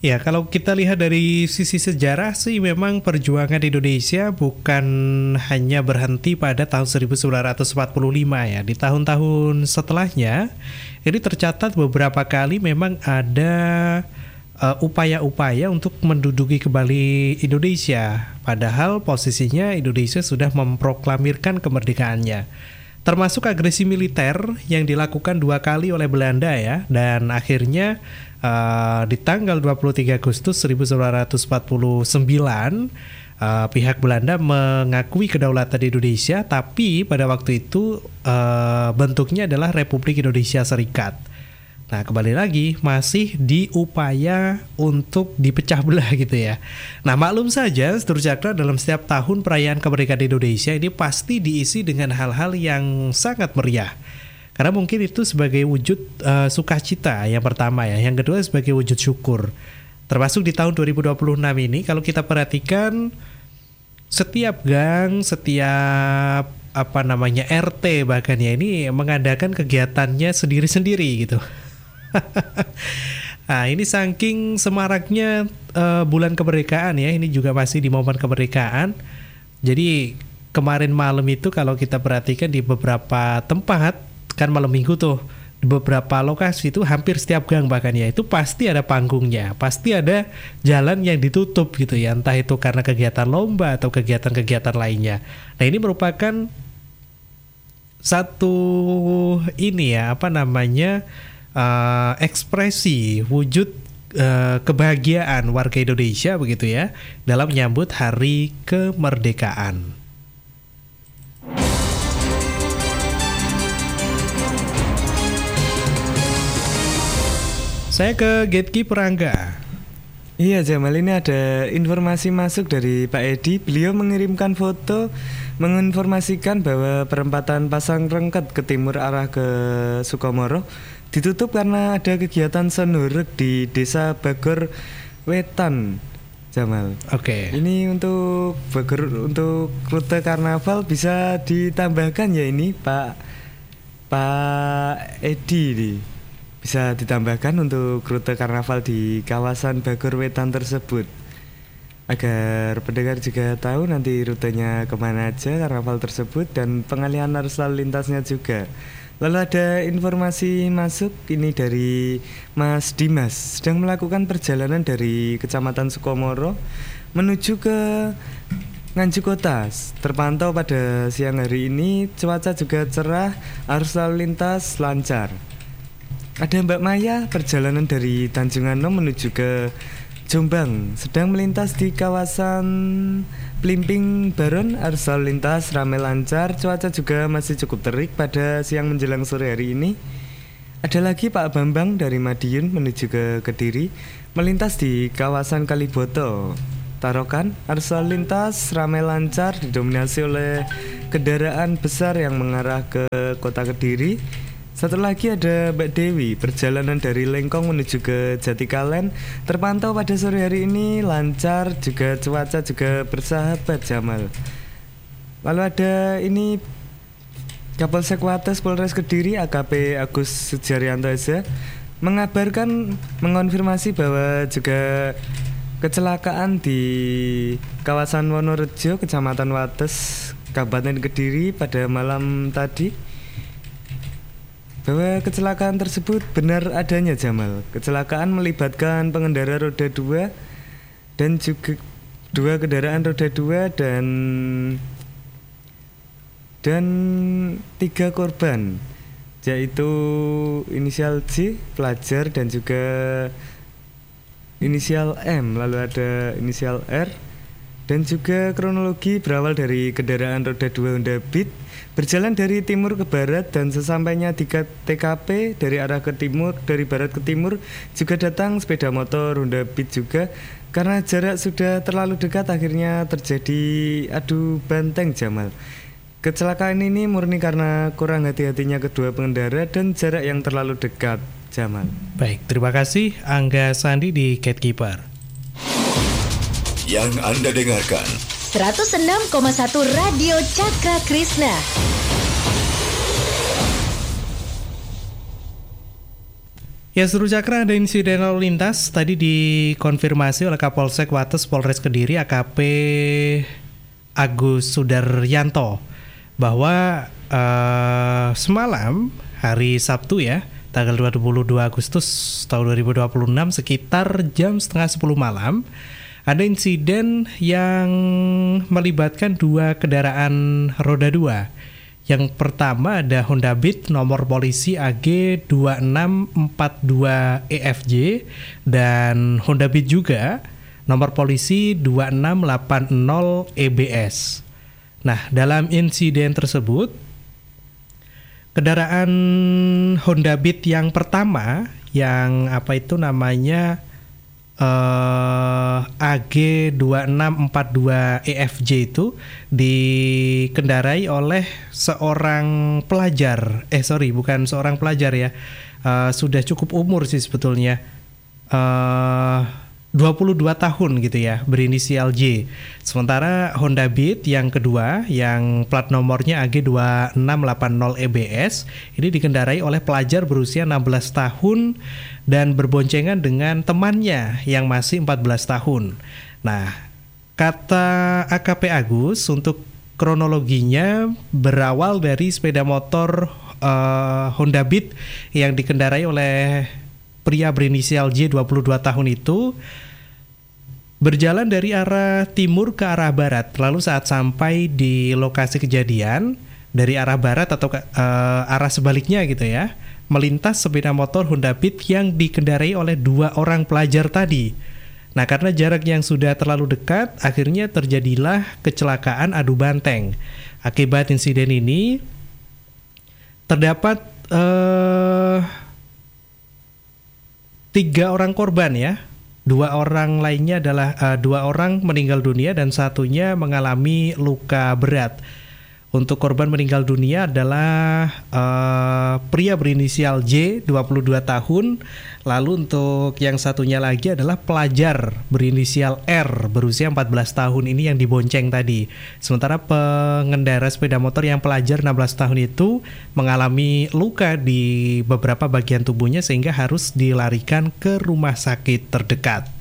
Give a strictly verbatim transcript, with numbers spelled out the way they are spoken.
Ya, kalau kita lihat dari sisi sejarah sih memang perjuangan Indonesia bukan hanya berhenti pada tahun seribu sembilan ratus empat puluh lima ya. Di tahun-tahun setelahnya, ini tercatat beberapa kali memang ada uh, upaya-upaya untuk menduduki kembali Indonesia. Padahal posisinya Indonesia sudah memproklamirkan kemerdekaannya. Termasuk agresi militer yang dilakukan dua kali oleh Belanda ya. Dan akhirnya Uh, di tanggal dua puluh tiga Agustus seribu sembilan ratus empat puluh sembilan uh, pihak Belanda mengakui kedaulatan Indonesia, tapi pada waktu itu uh, bentuknya adalah Republik Indonesia Serikat. Nah, kembali lagi masih diupaya untuk dipecah belah gitu ya. Nah, maklum saja seluruh Cakra dalam setiap tahun perayaan kemerdekaan Indonesia ini pasti diisi dengan hal-hal yang sangat meriah. Karena mungkin itu sebagai wujud uh, sukacita yang pertama ya. Yang kedua sebagai wujud syukur. Termasuk di tahun dua ribu dua puluh enam ini kalau kita perhatikan setiap gang, setiap apa namanya R T bahkan ya ini mengadakan kegiatannya sendiri-sendiri gitu. Nah, ini saking semaraknya uh, bulan kemerdekaan ya. Ini juga masih di momen kemerdekaan. Jadi kemarin malam itu kalau kita perhatikan di beberapa tempat, kan malam minggu tuh di beberapa lokasi itu hampir setiap gang bahkan ya itu pasti ada panggungnya, pasti ada jalan yang ditutup gitu ya, entah itu karena kegiatan lomba atau kegiatan-kegiatan lainnya. Nah, ini merupakan satu ini ya apa namanya uh, ekspresi wujud uh, kebahagiaan warga Indonesia begitu ya dalam menyambut hari kemerdekaan. Saya ke Gatekeeper Angga. Iya Jamal, ini ada informasi masuk dari Pak Edi. Beliau mengirimkan foto menginformasikan bahwa perempatan Pasang Rengket ke timur arah ke Sukomoro ditutup karena ada kegiatan senurek di Desa Bagor Wetan. Jamal. Oke. Okay. Ini untuk Bagor, untuk rute karnaval bisa ditambahkan ya ini Pak Pak Edi nih. Bisa ditambahkan untuk rute karnaval di kawasan Bagor Wetan tersebut, agar pendengar juga tahu nanti rutenya kemana aja karnaval tersebut dan pengalihan arus lalu lintasnya juga. Lalu ada informasi masuk ini dari Mas Dimas, sedang melakukan perjalanan dari Kecamatan Sukomoro menuju ke Nganjuk Kota. Terpantau pada siang hari ini cuaca juga cerah, arus lalu lintas lancar. Ada Mbak Maya, perjalanan dari Tanjung Anom menuju ke Jombang, sedang melintas di kawasan Blimbing Baron, arus lalu lintas ramai lancar, cuaca juga masih cukup terik pada siang menjelang sore hari ini. Ada lagi Pak Bambang dari Madiun menuju ke Kediri, melintas di kawasan Kaliboto. Tarokan, arus lalu lintas ramai lancar didominasi oleh kendaraan besar yang mengarah ke kota Kediri. Satu lagi ada Mbak Dewi, perjalanan dari Lengkong menuju ke Jatikalen, terpantau pada sore hari ini lancar, juga cuaca juga bersahabat Jamal. Lalu ada ini Kapolsek Wates Polres Kediri A K P Agus Sujaryanto S H mengabarkan, mengonfirmasi bahwa juga kecelakaan di kawasan Wonorejo, Kecamatan Wates, Kabupaten Kediri pada malam tadi, bahwa kecelakaan tersebut benar adanya Jamal. Kecelakaan melibatkan pengendara roda dua dan juga dua kendaraan roda dua dan dan tiga korban, yaitu inisial J pelajar dan juga inisial M, lalu ada inisial R, dan juga kronologi berawal dari kendaraan roda dua Honda Beat berjalan dari timur ke barat, dan sesampainya di T K P dari arah ke timur, dari barat ke timur juga datang sepeda motor Honda Beat juga. Karena jarak sudah terlalu dekat akhirnya terjadi adu banteng Jamal. Kecelakaan ini murni karena kurang hati-hatinya kedua pengendara dan jarak yang terlalu dekat Jamal. Baik, terima kasih Angga Sandi di Gatekeeper. Yang Anda dengarkan seratus enam koma satu Radio Cakra Krishna. Oke, Ya, Seru Cakra, ada insiden lalu lintas tadi dikonfirmasi oleh Kapolsek Wates Polres Kediri A K P Agus Sudaryanto bahwa uh, semalam hari Sabtu ya, tanggal dua puluh dua Agustus tahun dua ribu dua puluh enam sekitar jam setengah sepuluh malam ada insiden yang melibatkan dua kendaraan roda dua. Yang pertama ada Honda Beat nomor polisi A G dua enam empat dua E F J dan Honda Beat juga nomor polisi dua enam delapan nol E B S. Nah, dalam insiden tersebut kendaraan Honda Beat yang pertama yang apa itu namanya Uh, A G dua enam empat dua E F J itu dikendarai oleh seorang pelajar. Eh sorry, bukan seorang pelajar ya. Uh, sudah cukup umur sih sebetulnya. Uh, dua puluh dua tahun gitu ya, berinisial J. Sementara Honda Beat yang kedua yang plat nomornya A G dua enam delapan nol E B S ini dikendarai oleh pelajar berusia enam belas tahun dan berboncengan dengan temannya yang masih empat belas tahun. Nah, kata A K P Agus untuk kronologinya berawal dari sepeda motor uh, Honda Beat yang dikendarai oleh pria berinisial J dua puluh dua tahun itu berjalan dari arah timur ke arah barat. Lalu saat sampai di lokasi kejadian dari arah barat atau ke, uh, arah sebaliknya gitu ya, melintas sepeda motor Honda Beat yang dikendarai oleh dua orang pelajar tadi. Nah, karena jarak yang sudah terlalu dekat, akhirnya terjadilah kecelakaan adu banteng. Akibat insiden ini terdapat uh, tiga orang korban ya. Dua orang lainnya adalah uh, dua orang meninggal dunia dan satunya mengalami luka berat. Untuk korban meninggal dunia adalah uh, pria berinisial J dua puluh dua tahun. Lalu untuk yang satunya lagi adalah pelajar berinisial R berusia empat belas tahun ini yang dibonceng tadi. Sementara pengendara sepeda motor yang pelajar enam belas tahun itu mengalami luka di beberapa bagian tubuhnya sehingga harus dilarikan ke rumah sakit terdekat.